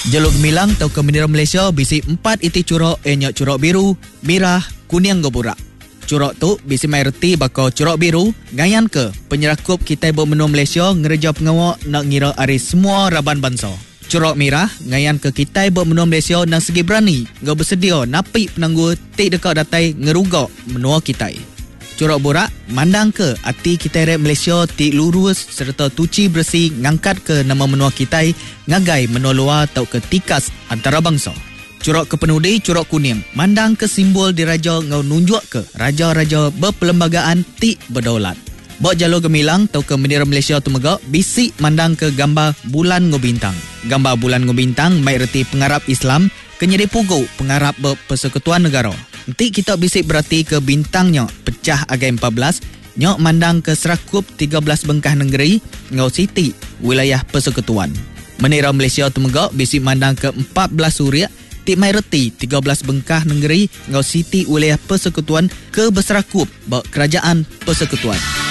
Jalur gemilang tau ke bendera Malaysia bisi 4 iti curok nyok curok biru, merah, kuning goburak. Curok tu bisi mai reti bakal curok biru ngayan ke penyerakup kita bermenua Malaysia ngereja pengawak nak ngira ari semua raban bangsa. Curok merah ngayan ke kita bermenua Malaysia nang segi berani ngau bersedia napi penangguh tik dekat datai ngerugak menua kita. Curok borak mandang ke hati kita rep Malaysia tik lurus serta tuci bersih ngangkat ke nama menua kita ngagai menua luar tau ke tikas antara bangsa. Curok kepenudi, curok kuning mandang ke simbol diraja ngau nunjuk ke raja-raja berperlembagaan tik berdaulat. Bok jalur gemilang tau ke bendera Malaysia tu megak bisik mandang ke gambar bulan ngobintang. Gambar bulan ngobintang mai reti pengarap Islam kenyedi pugu pengarap berpersekutuan negara. Nanti kita bisik berarti ke bintangnya pecah agai 14 nyok mandang ke serakup 13 bengkah negeri ngau siti wilayah persekutuan. Bendera Malaysia tu megak bisik mandang ke 14 suria tik mai reti 13 bengkah negeri ngau siti wilayah persekutuan ke berserakup bak kerajaan persekutuan.